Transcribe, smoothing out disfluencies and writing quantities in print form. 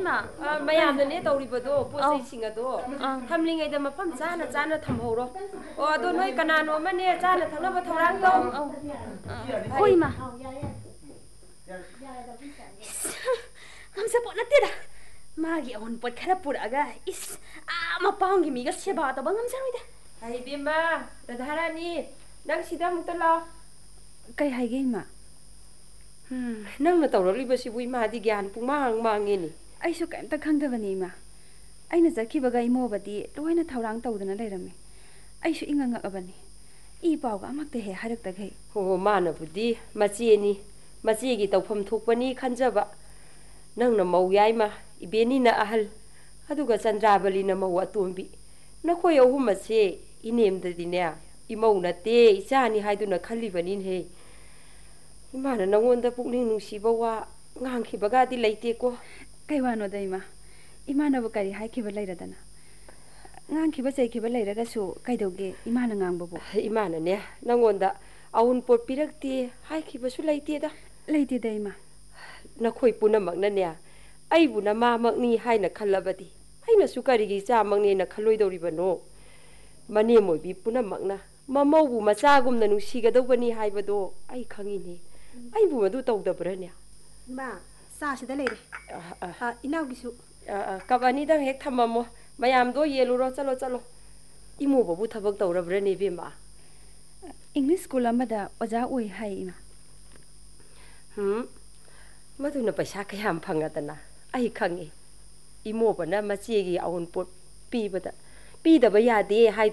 ꯏꯃꯥ ꯃꯌꯥꯝꯅꯅꯦ ꯇꯧꯔꯤꯕꯗꯣ ꯄꯣꯠ ꯆꯩꯁꯤꯡ ꯑꯗꯣ ꯊꯝꯂꯤꯉꯩꯗ ꯃꯐꯝ ꯆꯥꯅ ꯊꯝꯍꯧꯔꯣ ꯑꯣ ꯑꯗꯣ ꯅꯣꯏ ꯀꯅꯥꯅꯣ ꯑꯃꯅꯦ ꯆꯥꯅ ꯊꯛꯅꯕ ꯊꯧꯔꯥꯡ ꯇꯧ ꯍꯣꯏ ꯏꯃꯥ ꯉꯝꯖꯄꯣꯠ ꯅꯠꯇꯦꯗ 마기 온 pot khara puraga is mapanggi miga seba ta bangam saroida ai bimba radharani nang sida mukta la kai haige ma nang na tawraliba sibu ima di gyan pumang mangeni ai su kaimta khangdabani ma aina zakhibaga imobadi loina thawrang tawdana leirame ai su inganga abani I pawga amakte he harakta gai ho mana budi machieni machiegi tawpham thokpani khanjaba nangna mau yaima ibeni na ahal aduga chandrabali na mau atombi nakhoi ahum ase inemdadine imau nate ichani haiduna khalibanin he imana nangonda pukning nungsiba wa ngangkhibagadi leite ko kaiwano daima imana bu kari haikhiba leiradana ngangkhiba chaikhiba leiragasu kaidoge imana ngangbabu imana ne nangonda awun pot pirakti haikhibasu leite da leite daima nakhoi punamakna ne aibu na mamakni haina khallabadi aina su karigi chamakni na khalloidoribano mane moibi punamakna mamaubu machagumna nungsigadobani haibado ai khangini aibu madu tawdabrane ma sa sida leire inaugisu kabani dang hek thamamo mayamdo yeluro chalo chalo imu babu thabak tawrabrane bema English school amada oja oi hai ima maduna paisa kayam phangadana ai khangi imo bana machiegi awun pot pibada pidaba yade hai